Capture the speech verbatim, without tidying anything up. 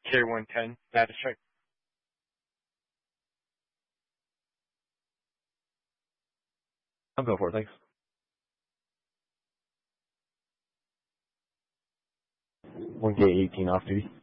Tier one ten, status check. I'll go for it, thanks. one K eighteen off duty.